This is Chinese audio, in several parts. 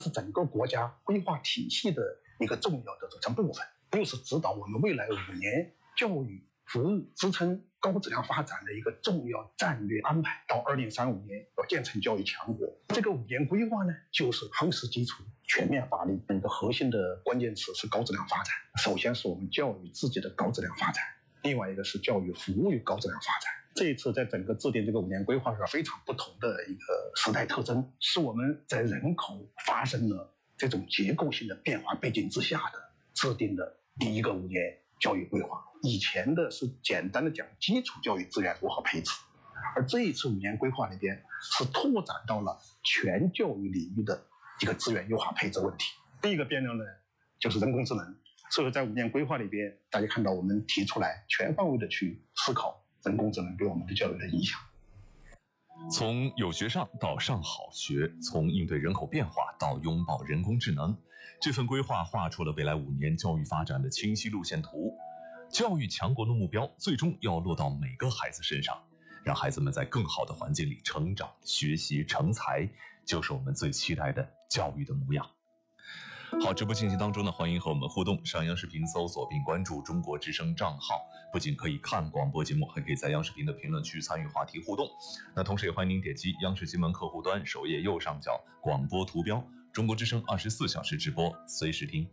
是整个国家规划体系的一个重要的组成部分，又是指导我们未来5年教育服务支撑高质量发展的一个重要战略安排。到2035年要建成教育强国，这个5年规划呢，就是夯实基础、全面发力。一个核心的关键词是高质量发展。首先是我们教育自己的高质量发展，另外一个是教育服务于高质量发展。这一次在整个制定这个5年规划上非常不同的一个时代特征，是我们在人口发生了这种结构性的变化背景之下的制定的第一个5年教育规划。以前的是简单的讲基础教育资源如何配置，而这一次5年规划里边是拓展到了全教育领域的一个资源优化配置问题。第一个变量呢，就是人工智能。所以在5年规划里边，大家看到我们提出来全方位的去思考人工智能对我们的教育的影响。 从有学上到上好学，从应对人口变化到拥抱人工智能，这份规划画出了未来5年教育发展的清晰路线图。教育强国的目标最终要落到每个孩子身上，让孩子们在更好的环境里成长、学习、成才，就是我们最期待的教育的模样。好，直播信息当中呢，欢迎和我们互动。上央视频搜索并关注中国之声账号，不仅可以看广播节目，还可以在央视频的评论区参与话题互动。那同时也欢迎您点击央视新闻客户端首页右上角广播图标，中国之声24小时直播，随时听。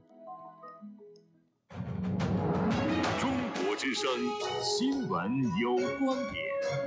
中国之声新闻有观点，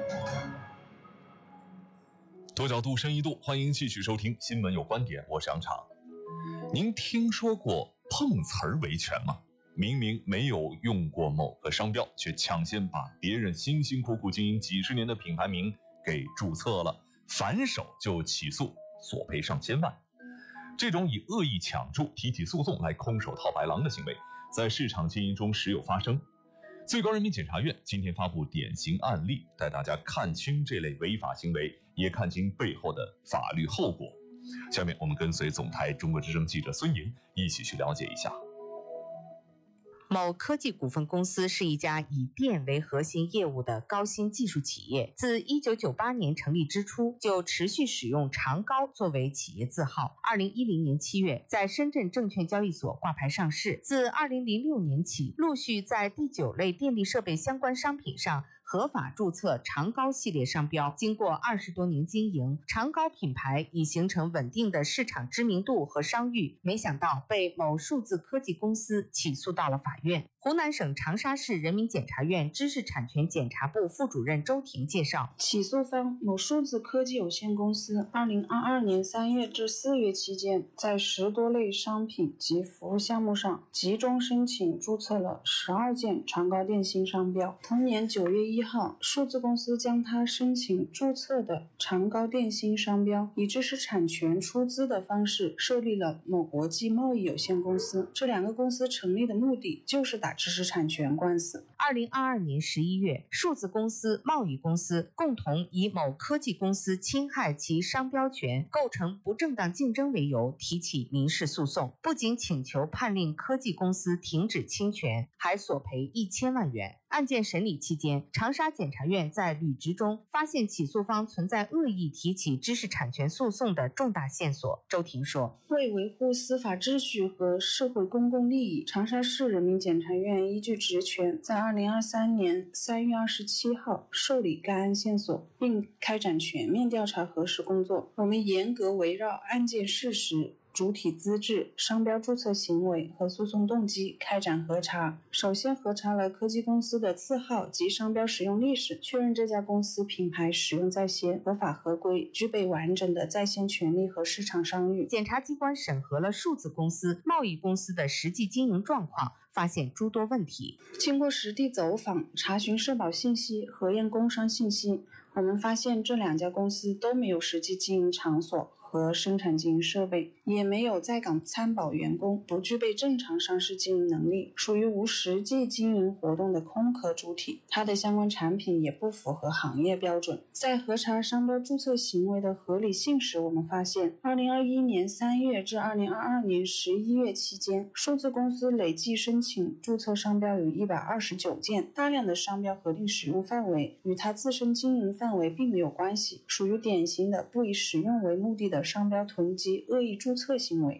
多角度深一度，欢迎继续收听新闻有观点，我是杨常。您听说过碰瓷儿维权吗？明明没有用过某个商标，却抢先把别人辛辛苦苦经营几十年的品牌名给注册了，反手就起诉，索赔上千万。这种以恶意抢注、提起诉讼来空手套白狼的行为，在市场经营中时有发生。最高人民检察院今天发布典型案例，带大家看清这类违法行为，也看清背后的法律后果。下面我们跟随总台中国之声记者孙莹一起去了解一下。 某科技股份公司是一家以电为核心业务的高新技术企业，自1998年成立之初就持续使用长高作为企业字号。2010年7月在深圳证券交易所挂牌上市，自2006年起陆续在第9类电力设备相关商品上合法注册长高系列商标。经过20多年经营，长高品牌已形成稳定的市场知名度和商誉，没想到被某数字科技公司起诉到了法院。湖南省长沙市人民检察院知识产权检察部副主任周婷介绍， 起诉方某数字科技有限公司2022年3月至4月期间，在10多类商品及服务项目上集中申请注册了12件长高电信商标。同年9月1号，数字公司将他申请注册的长高电信商标以知识产权出资的方式设立了某国际贸易有限公司。这2个公司成立的目的就是打知识产权官司。 2022年11月，数字公司、贸易公司共同以某科技公司侵害其商标权、构成不正当竞争为由提起民事诉讼，不仅请求判令科技公司停止侵权，还索赔1000万元。案件审理期间，长沙检察院在履职中发现起诉方存在恶意提起知识产权诉讼的重大线索。周婷说， 为维护司法秩序和社会公共利益，长沙市人民检察院依据职权，在2023年3月27号受理该案线索，并开展全面调查核实工作。我们严格围绕案件事实、主体资质、商标注册行为和诉讼动机开展核查。首先核查了科技公司的字号及商标使用历史，确认这家公司品牌使用在先、合法合规，具备完整的在线权利和市场商誉。 检察机关审核了数字公司、贸易公司的实际经营状况，发现诸多问题。 经过实地走访、查询社保信息、核验工商信息，我们发现这2家公司都没有实际经营场所和生产经营设备，也没有在岗参保员工，不具备正常上市经营能力，属于无实际经营活动的空壳主体。它的相关产品也不符合行业标准。在核查商标注册行为的合理性时，我们发现2021年3月至2022年11月期间，数字公司累计申请注册商标有129件，大量的商标核定使用范围与它自身经营范围并没有关系，属于典型的不以使用为目的的的商标囤积、恶意注册行为。